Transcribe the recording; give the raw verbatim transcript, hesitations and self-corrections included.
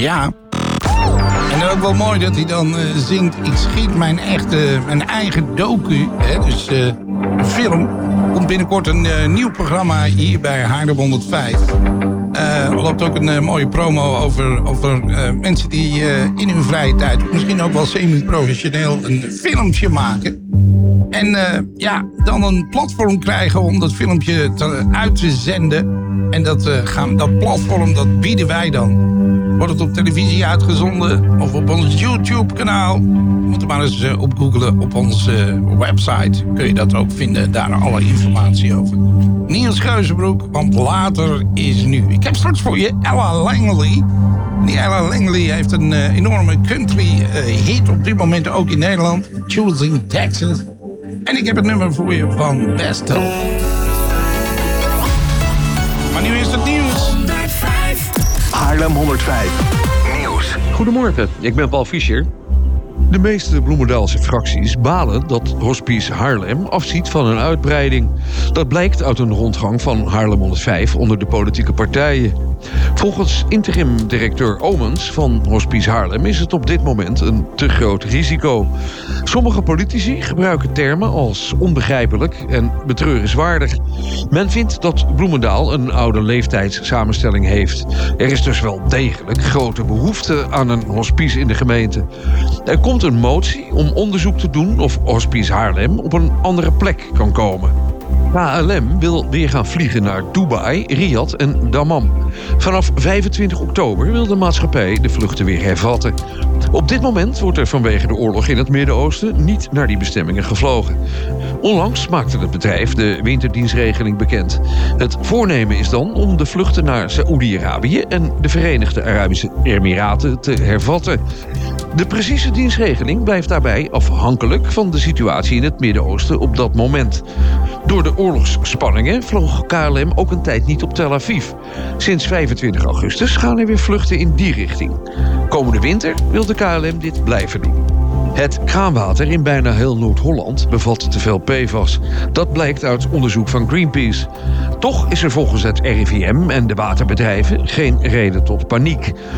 Ja. En dan ook wel mooi dat hij dan uh, zingt... Ik schiet mijn echte, mijn eigen docu. Hè? Dus uh, een film. Komt binnenkort een uh, nieuw programma hier bij Haarlem honderdvijf. Uh, er loopt ook een uh, mooie promo over, over uh, mensen die uh, in hun vrije tijd... misschien ook wel semi-professioneel een filmpje maken. En uh, ja, dan een platform krijgen om dat filmpje te, uit te zenden. En dat, uh, gaan, dat platform, dat bieden wij dan. Wordt het op televisie uitgezonden of op ons YouTube-kanaal? Je moet er maar eens uh, op googlen op onze uh, website. Kun je dat ook vinden, daar alle informatie over. Niels Geuzenbroek, want later is nu. Ik heb straks voor je Ella Langley. Die Ella Langley heeft een uh, enorme country uh, hit op dit moment ook in Nederland. Choosing Texas. En ik heb het nummer voor je van Best Of. Maar nu is het nieuws. Haarlem honderdvijf. Nieuws. Goedemorgen, ik ben Paul Fischer. De meeste Bloemendaalse fracties balen dat Hospice Haarlem afziet van een uitbreiding. Dat blijkt uit een rondgang van Haarlem honderdvijf onder de politieke partijen. Volgens interim-directeur Omens van Hospice Haarlem is het op dit moment een te groot risico. Sommige politici gebruiken termen als onbegrijpelijk en betreurenswaardig. Men vindt dat Bloemendaal een oude leeftijdssamenstelling heeft. Er is dus wel degelijk grote behoefte aan een hospice in de gemeente. Er komt een motie om onderzoek te doen of Hospice Haarlem op een andere plek kan komen. K L M wil weer gaan vliegen naar Dubai, Riyadh en Dammam. Vanaf vijfentwintig oktober wil de maatschappij de vluchten weer hervatten. Op dit moment wordt er vanwege de oorlog in het Midden-Oosten niet naar die bestemmingen gevlogen. Onlangs maakte het bedrijf de winterdienstregeling bekend. Het voornemen is dan om de vluchten naar Saoedi-Arabië en de Verenigde Arabische Emiraten te hervatten. De precieze dienstregeling blijft daarbij afhankelijk van de situatie in het Midden-Oosten op dat moment. Door de oorlogsspanningen vloog K L M ook een tijd niet op Tel Aviv. Sinds vijfentwintig augustus gaan er weer vluchten in die richting. Komende winter wil de K L M dit blijven doen. Het kraanwater in bijna heel Noord-Holland bevat te veel P F A S. Dat blijkt uit onderzoek van Greenpeace. Toch is er volgens het R I V M en de waterbedrijven geen reden tot paniek.